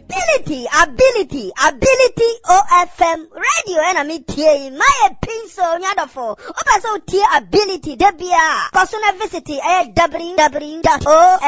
ability OFM radio and me tie my pencil nyadofo oba so tie ability debia person visit www.ofm